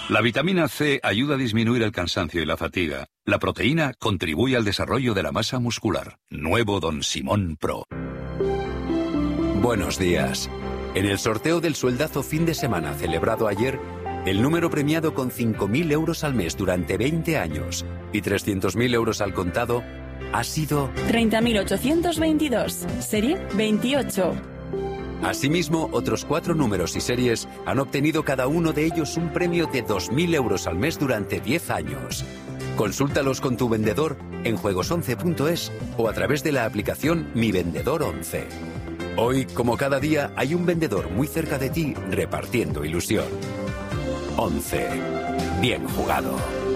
La vitamina C ayuda a disminuir el cansancio y la fatiga. La proteína contribuye al desarrollo de la masa muscular. Nuevo Don Simón Pro. Buenos días. En el sorteo del sueldazo fin de semana celebrado ayer, el número premiado con 5.000 euros al mes durante 20 años y 300.000 euros al contado ha sido 30.822, serie 28. Asimismo, otros 4 números y series han obtenido cada uno de ellos un premio de 2.000 euros al mes durante 10 años. Consúltalos con tu vendedor en juegos11.es o a través de la aplicación Mi Vendedor 11. Hoy, como cada día, hay un vendedor muy cerca de ti repartiendo ilusión. 11. Bien jugado.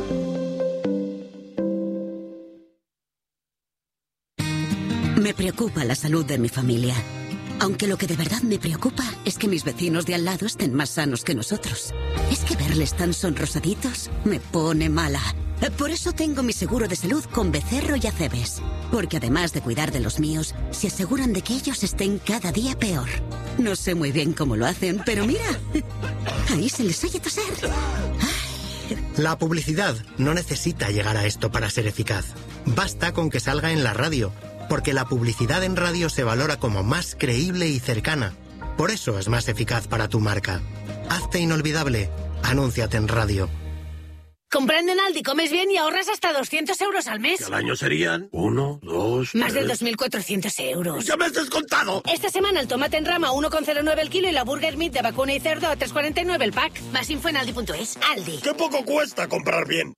Me preocupa la salud de mi familia. Aunque lo que de verdad me preocupa es que mis vecinos de al lado estén más sanos que nosotros. Es que verles tan sonrosaditos me pone mala. Por eso tengo mi seguro de salud con Becerro y Acebes. Porque además de cuidar de los míos, se aseguran de que ellos estén cada día peor. No sé muy bien cómo lo hacen, pero mira, ahí se les oye toser. La publicidad no necesita llegar a esto para ser eficaz. Basta con que salga en la radio, porque la publicidad en radio se valora como más creíble y cercana. Por eso es más eficaz para tu marca. Hazte inolvidable. Anúnciate en radio. Comprando en Aldi comes bien y ahorras hasta 200 euros al mes. Y al año serían 1, 2, Más 3... de 2.400 euros. ¡Ya me has descontado! Esta semana el tomate en rama 1,09 el kilo y la burger meat de vacuna y cerdo a 3,49 el pack. Más info en aldi.es. Aldi. ¡Qué poco cuesta comprar bien!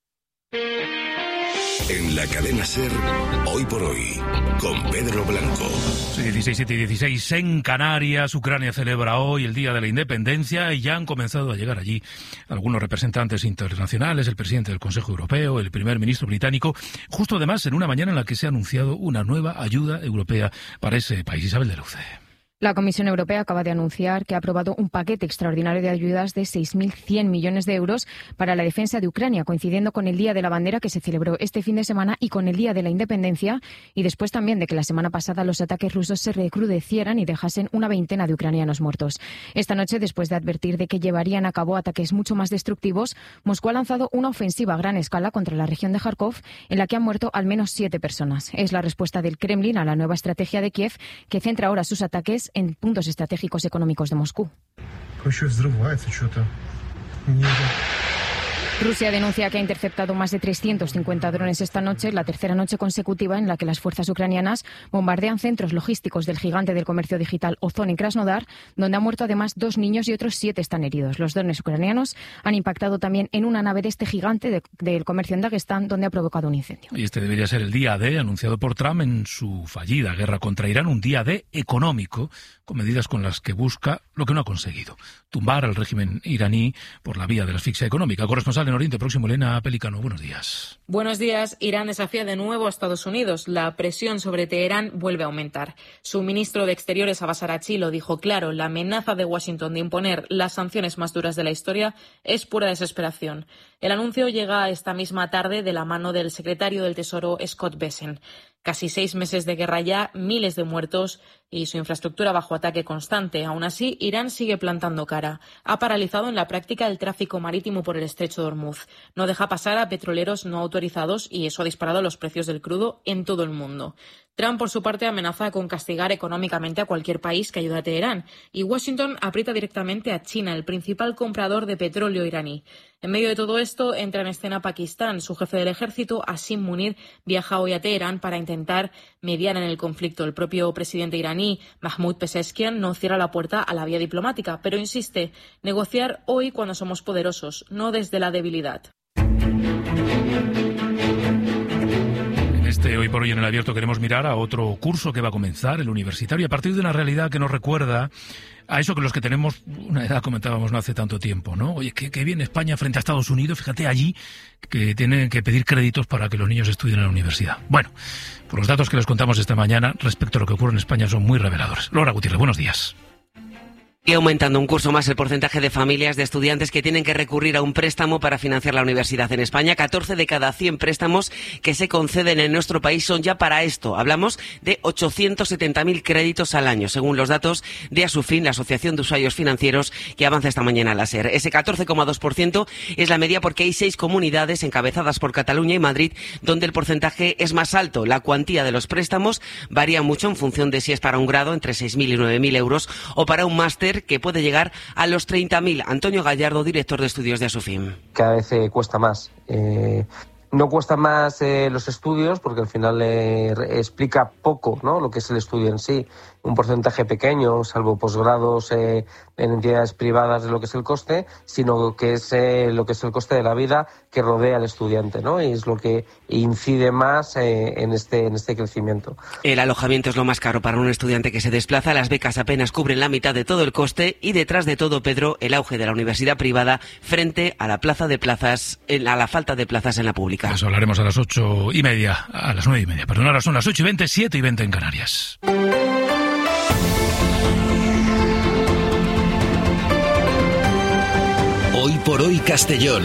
En la cadena SER, Hoy por Hoy, con Pedro Blanco. Sí, 16 en Canarias. Ucrania celebra hoy el Día de la Independencia y ya han comenzado a llegar allí algunos representantes internacionales, el presidente del Consejo Europeo, el primer ministro británico, justo además en una mañana en la que se ha anunciado una nueva ayuda europea para ese país. Isabel de Luce. La Comisión Europea acaba de anunciar que ha aprobado un paquete extraordinario de ayudas de 6.100 millones de euros para la defensa de Ucrania, coincidiendo con el Día de la Bandera que se celebró este fin de semana y con el Día de la Independencia, y después también de que la semana pasada los ataques rusos se recrudecieran y dejasen una veintena de ucranianos muertos. Esta noche, después de advertir de que llevarían a cabo ataques mucho más destructivos, Moscú ha lanzado una ofensiva a gran escala contra la región de Kharkov, en la que han muerto al menos 7 personas. Es la respuesta del Kremlin a la nueva estrategia de Kiev, que centra ahora sus ataques en puntos estratégicos económicos de Moscú. Rusia denuncia que ha interceptado más de 350 drones esta noche, la tercera noche consecutiva en la que las fuerzas ucranianas bombardean centros logísticos del gigante del comercio digital Ozon en Krasnodar, donde han muerto además 2 niños y otros 7 están heridos. Los drones ucranianos han impactado también en una nave de este gigante del comercio en Daguestán, donde ha provocado un incendio. Y este debería ser el día D anunciado por Trump en su fallida guerra contra Irán, un día D económico, con medidas con las que busca lo que no ha conseguido: tumbar al régimen iraní por la vía de la asfixia económica. Corresponsal en Oriente Próximo, Elena Pelicano, buenos días. Buenos días. Irán desafía de nuevo a Estados Unidos. La presión sobre Teherán vuelve a aumentar. Su ministro de Exteriores, Abbas Araghchi, lo dijo claro: la amenaza de Washington de imponer las sanciones más duras de la historia es pura desesperación. El anuncio llega esta misma tarde de la mano del secretario del Tesoro, Scott Bessent. Casi 6 meses de guerra ya, miles de muertos y su infraestructura bajo ataque constante. Aún así, Irán sigue plantando cara. Ha paralizado en la práctica el tráfico marítimo por el estrecho de Hormuz. No deja pasar a petroleros no autorizados y eso ha disparado los precios del crudo en todo el mundo. Trump, por su parte, amenaza con castigar económicamente a cualquier país que ayude a Teherán. Y Washington aprieta directamente a China, el principal comprador de petróleo iraní. En medio de todo esto, entra en escena Pakistán. Su jefe del ejército, Asim Munir, viaja hoy a Teherán para intentar mediar en el conflicto. El propio presidente iraní, Mahmoud Pezeshkian, no cierra la puerta a la vía diplomática, pero insiste: negociar hoy cuando somos poderosos, no desde la debilidad. Hoy por hoy en el Abierto queremos mirar a otro curso que va a comenzar, el universitario, a partir de una realidad que nos recuerda a eso que los que tenemos una edad comentábamos no hace tanto tiempo, ¿no? Oye, qué bien España frente a Estados Unidos, fíjate allí que tienen que pedir créditos para que los niños estudien en la universidad. Bueno, pues los datos que les contamos esta mañana respecto a lo que ocurre en España son muy reveladores. Laura Gutiérrez, buenos días. Y aumentando un curso más el porcentaje de familias de estudiantes que tienen que recurrir a un préstamo para financiar la universidad en España. 14 de cada 100 préstamos que se conceden en nuestro país son ya para esto. Hablamos de 870.000 créditos al año, según los datos de Asufin, la Asociación de Usuarios Financieros, que avanza esta mañana a la SER. Ese 14,2% es la media porque hay 6 comunidades encabezadas por Cataluña y Madrid donde el porcentaje es más alto. La cuantía de los préstamos varía mucho en función de si es para un grado, entre 6.000 y 9.000 euros, o para un máster que puede llegar a los 30.000. Antonio Gallardo, director de estudios de Asufin. Cada vez cuesta más. No cuesta más los estudios porque al final explica poco, ¿no?, lo que es el estudio en sí. Un porcentaje pequeño, salvo posgrados en entidades privadas de lo que es el coste, sino que es lo que es el coste de la vida que rodea al estudiante, ¿no? Y es lo que incide más en este crecimiento. El alojamiento es lo más caro para un estudiante que se desplaza. Las becas apenas cubren la mitad de todo el coste y detrás de todo, Pedro, el auge de la universidad privada frente a la falta de plazas en la pública. Eso hablaremos a las 8:30, a las 9:30, perdón, ahora son las 8:20, 7:20 en Canarias. Hoy por hoy Castellón.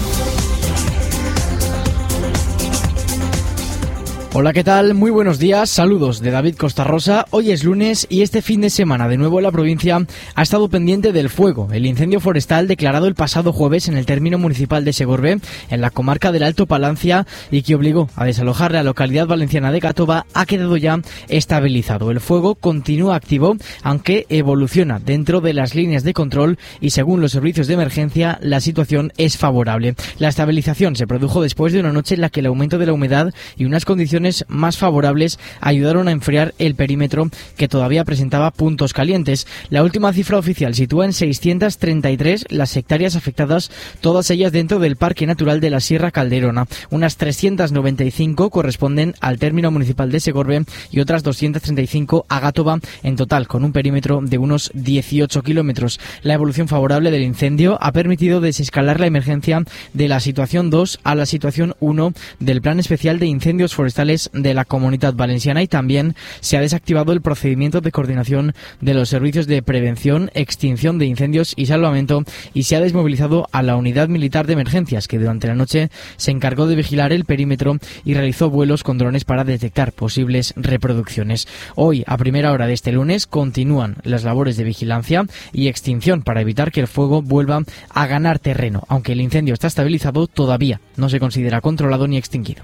Hola, ¿qué tal? Muy buenos días, saludos de David Costarrosa. Hoy es lunes y este fin de semana de nuevo la provincia ha estado pendiente del fuego. El incendio forestal declarado el pasado jueves en el término municipal de Segorbe, en la comarca del Alto Palancia, y que obligó a desalojar la localidad valenciana de Gàtova, ha quedado ya estabilizado. El fuego continúa activo, aunque evoluciona dentro de las líneas de control y según los servicios de emergencia la situación es favorable. La estabilización se produjo después de una noche en la que el aumento de la humedad y unas condiciones más favorables ayudaron a enfriar el perímetro, que todavía presentaba puntos calientes. La última cifra oficial sitúa en 633 las hectáreas afectadas, todas ellas dentro del Parque Natural de la Sierra Calderona. Unas 395 corresponden al término municipal de Segorbe y otras 235 a Gàtova, en total con un perímetro de unos 18 kilómetros. La evolución favorable del incendio ha permitido desescalar la emergencia de la situación 2 a la situación 1 del Plan Especial de Incendios Forestales de la Comunitat Valenciana, y también se ha desactivado el procedimiento de coordinación de los servicios de prevención, extinción de incendios y salvamento, y se ha desmovilizado a la unidad militar de emergencias, que durante la noche se encargó de vigilar el perímetro y realizó vuelos con drones para detectar posibles reproducciones. Hoy, a primera hora de este lunes, continúan las labores de vigilancia y extinción para evitar que el fuego vuelva a ganar terreno. Aunque el incendio está estabilizado, todavía no se considera controlado ni extinguido.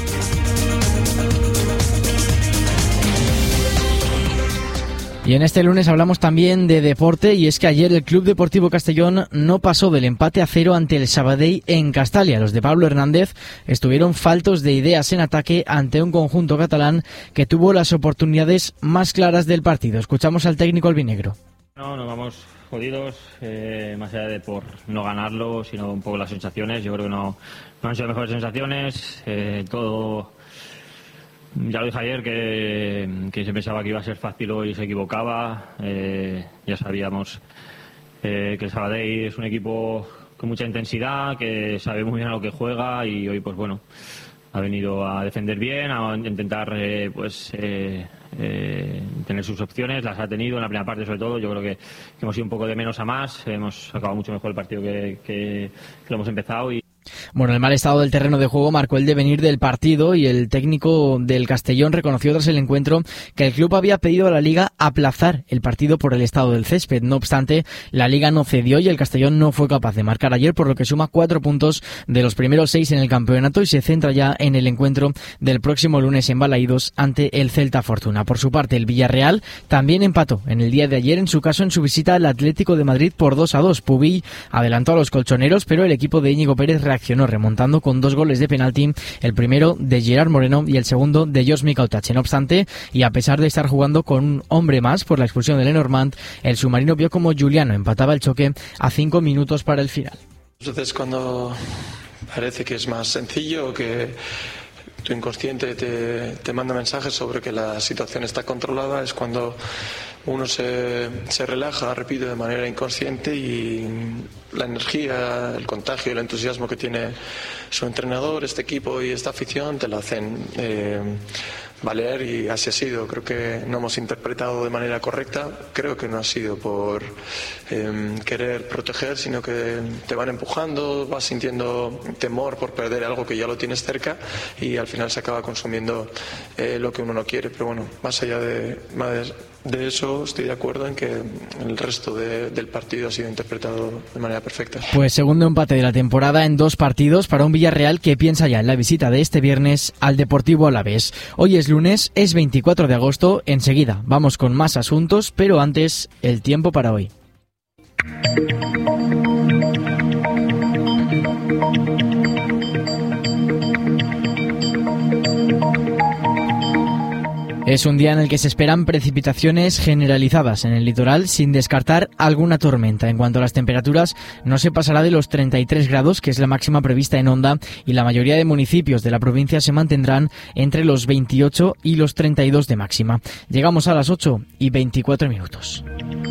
Y en este lunes hablamos también de deporte, y es que ayer el Club Deportivo Castellón no pasó del empate a 0 ante el Sabadell en Castalia. Los de Pablo Hernández estuvieron faltos de ideas en ataque ante un conjunto catalán que tuvo las oportunidades más claras del partido. Escuchamos al técnico albinegro. No, nos vamos jodidos, más allá de por no ganarlo, sino un poco las sensaciones. Yo creo que no han sido mejores sensaciones, todo... Ya lo dije ayer que se pensaba que iba a ser fácil hoy y se equivocaba. Ya sabíamos que el Sabadell es un equipo con mucha intensidad, que sabe muy bien a lo que juega, y hoy pues bueno, ha venido a defender bien, a intentar tener sus opciones, las ha tenido en la primera parte sobre todo. Yo creo que hemos ido un poco de menos a más, hemos acabado mucho mejor el partido que lo hemos empezado. Bueno, el mal estado del terreno de juego marcó el devenir del partido, y el técnico del Castellón reconoció tras el encuentro que el club había pedido a la Liga aplazar el partido por el estado del césped. No obstante, la Liga no cedió y el Castellón no fue capaz de marcar ayer, por lo que suma 4 puntos de los primeros 6 en el campeonato y se centra ya en el encuentro del próximo lunes en Balaídos ante el Celta Fortuna. Por su parte, el Villarreal también empató en el día de ayer, en su caso en su visita al Atlético de Madrid por 2-2. Pubill adelantó a los colchoneros, pero el equipo de Íñigo Pérez reaccionó remontando con 2 goles de penalti, el primero de Gerard Moreno y el segundo de Josmi Cautache. No obstante, y a pesar de estar jugando con un hombre más por la expulsión de Lenormand, el submarino vio como Juliano empataba el choque a 5 minutos para el final. Entonces, cuando parece que es más sencillo, o que tu inconsciente te manda mensajes sobre que la situación está controlada, es cuando uno se relaja, repito, de manera inconsciente, y la energía, el contagio, el entusiasmo que tiene su entrenador, este equipo y esta afición te la hacen valer y así ha sido. Creo que no hemos interpretado de manera correcta. Creo que no ha sido por querer proteger, sino que te van empujando, vas sintiendo temor por perder algo que ya lo tienes cerca y al final se acaba consumiendo lo que uno no quiere. Pero bueno, más allá de eso, estoy de acuerdo en que el resto del partido ha sido interpretado de manera perfecta. Pues segundo empate de la temporada en 2 partidos para un Villarreal que piensa ya en la visita de este viernes al Deportivo Alavés. Hoy es lunes, es 24 de agosto, enseguida vamos con más asuntos, pero antes el tiempo para hoy. Es un día en el que se esperan precipitaciones generalizadas en el litoral, sin descartar alguna tormenta. En cuanto a las temperaturas, no se pasará de los 33 grados, que es la máxima prevista en Onda, y la mayoría de municipios de la provincia se mantendrán entre los 28 y los 32 de máxima. Llegamos a las 8:24.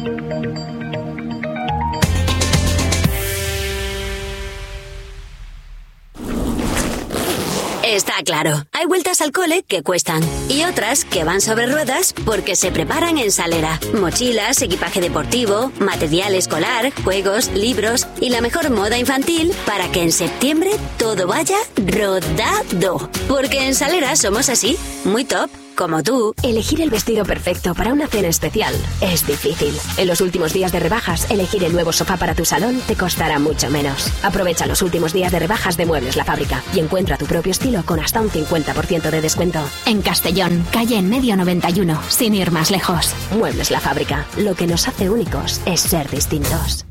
Está claro, hay vueltas al cole que cuestan y otras que van sobre ruedas porque se preparan en Salera. Mochilas, equipaje deportivo, material escolar, juegos, libros y la mejor moda infantil para que en septiembre todo vaya rodado. Porque en Salera somos así, muy top. Como tú, elegir el vestido perfecto para una cena especial es difícil. En los últimos días de rebajas, elegir el nuevo sofá para tu salón te costará mucho menos. Aprovecha los últimos días de rebajas de Muebles La Fábrica y encuentra tu propio estilo con hasta un 50% de descuento. En Castellón, calle en medio 91, sin ir más lejos. Muebles La Fábrica. Lo que nos hace únicos es ser distintos.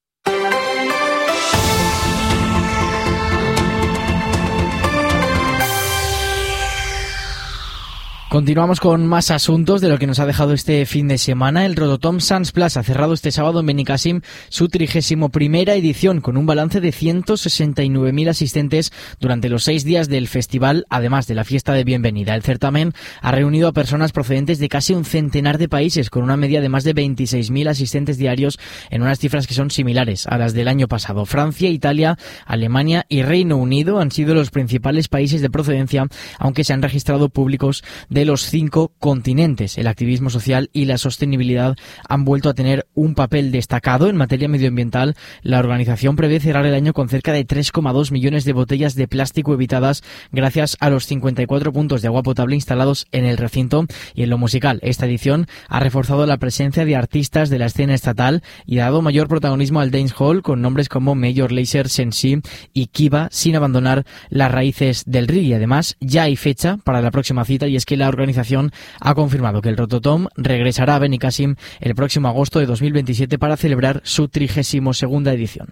Continuamos con más asuntos de lo que nos ha dejado este fin de semana. El Rototom Sants Plus ha cerrado este sábado en Benicàssim su 31ª edición con un balance de 169.000 asistentes durante los 6 días del festival, además de la fiesta de bienvenida. El certamen ha reunido a personas procedentes de casi un centenar de países, con una media de más de 26.000 asistentes diarios, en unas cifras que son similares a las del año pasado. Francia, Italia, Alemania y Reino Unido han sido los principales países de procedencia, aunque se han registrado públicos de los 5 continentes. El activismo social y la sostenibilidad han vuelto a tener un papel destacado en materia medioambiental. La organización prevé cerrar el año con cerca de 3,2 millones de botellas de plástico evitadas gracias a los 54 puntos de agua potable instalados en el recinto. Y en lo musical, esta edición ha reforzado la presencia de artistas de la escena estatal y ha dado mayor protagonismo al dancehall con nombres como Major Lazer, Sensi y Kiba, sin abandonar las raíces del reggae. Además, ya hay fecha para la próxima cita, y es que la organización ha confirmado que el Rototom regresará a Benicàssim el próximo agosto de 2027 para celebrar su 32ª edición.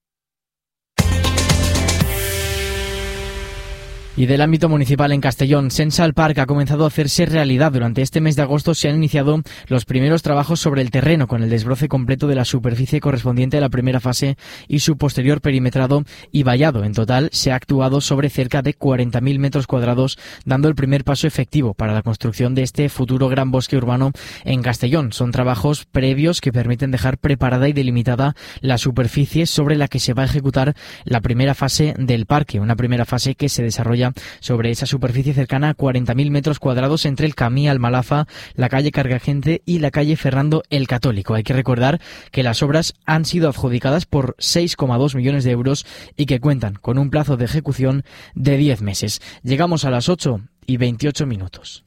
Y del ámbito municipal en Castellón, Sensal Park ha comenzado a hacerse realidad. Durante este mes de agosto se han iniciado los primeros trabajos sobre el terreno, con el desbroce completo de la superficie correspondiente a la primera fase y su posterior perimetrado y vallado. En total se ha actuado sobre cerca de 40.000 metros cuadrados, dando el primer paso efectivo para la construcción de este futuro gran bosque urbano en Castellón. Son trabajos previos que permiten dejar preparada y delimitada la superficie sobre la que se va a ejecutar la primera fase del parque, una primera fase que se desarrolla sobre esa superficie cercana a 40.000 metros cuadrados entre el Camí Almalafa, la calle Cargagente y la calle Fernando el Católico. Hay que recordar que las obras han sido adjudicadas por 6,2 millones de euros y que cuentan con un plazo de ejecución de 10 meses. Llegamos a las 8:28.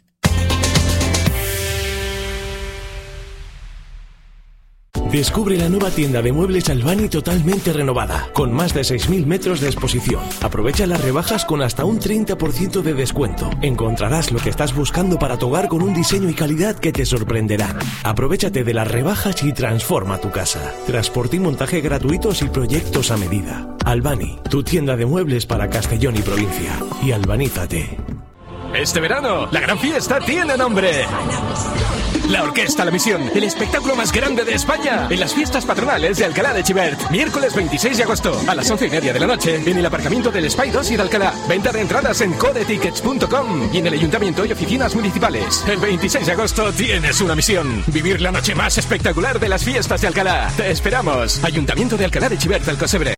Descubre la nueva tienda de muebles Albani totalmente renovada, con más de 6.000 metros de exposición. Aprovecha las rebajas con hasta un 30% de descuento. Encontrarás lo que estás buscando para tu hogar con un diseño y calidad que te sorprenderán. Aprovéchate de las rebajas y transforma tu casa. Transporte y montaje gratuitos y proyectos a medida. Albani, tu tienda de muebles para Castellón y provincia. Y albanízate. Este verano, la gran fiesta tiene nombre. La Orquesta La Misión, el espectáculo más grande de España, en las fiestas patronales de Alcalá de Xivert. Miércoles 26 de agosto, a las 11:30 de la noche, en el aparcamiento del Espai 2 y de Alcalá. Venta de entradas en codetickets.com y en el Ayuntamiento y oficinas municipales. El 26 de agosto tienes una misión: vivir la noche más espectacular de las fiestas de Alcalá. Te esperamos. Ayuntamiento de Alcalá de Xivert, Alcocebre.